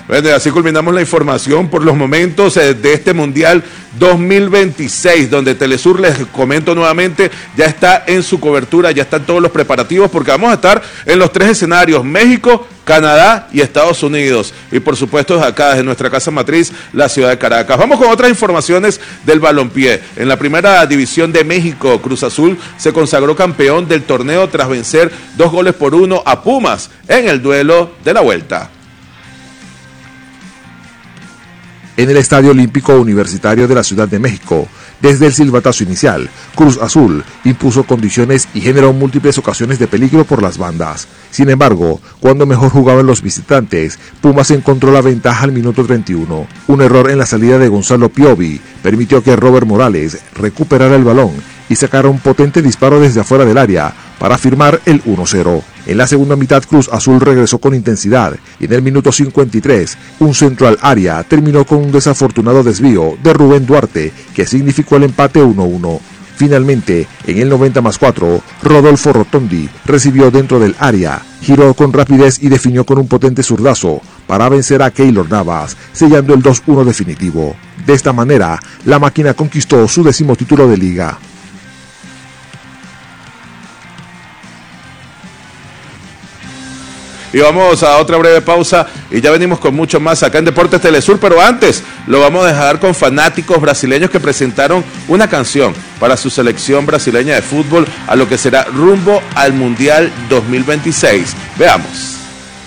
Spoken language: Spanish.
Bueno, y así culminamos la información por los momentos de este Mundial 2026, donde Telesur, les comento nuevamente, ya está en su cobertura, ya están todos los preparativos, porque vamos a estar en los 3 escenarios: México, Canadá y Estados Unidos. Y por supuesto desde acá, desde nuestra casa matriz, la ciudad de Caracas. Vamos con otras informaciones del balompié. En la primera división de México, Cruz Azul se consagró campeón del torneo tras vencer 2-1 a Pumas en el duelo de la vuelta. En el Estadio Olímpico Universitario de la Ciudad de México, desde el silbatazo inicial, Cruz Azul impuso condiciones y generó múltiples ocasiones de peligro por las bandas. Sin embargo, cuando mejor jugaban los visitantes, Pumas encontró la ventaja al minuto 31. Un error en la salida de Gonzalo Piovi permitió que Robert Morales recuperara el balón y sacara un potente disparo desde afuera del área para firmar el 1-0. En la segunda mitad, Cruz Azul regresó con intensidad y en el minuto 53, un centro al área terminó con un desafortunado desvío de Rubén Duarte que significó el empate 1-1. Finalmente, en el 90+4, Rodolfo Rotondi recibió dentro del área, giró con rapidez y definió con un potente zurdazo para vencer a Keylor Navas, sellando el 2-1 definitivo. De esta manera, la máquina conquistó su 10º título de liga. Y vamos a otra breve pausa y ya venimos con mucho más acá en Deportes Telesur, pero antes lo vamos a dejar con fanáticos brasileños que presentaron una canción para su selección brasileña de fútbol a lo que será rumbo al Mundial 2026. Veamos.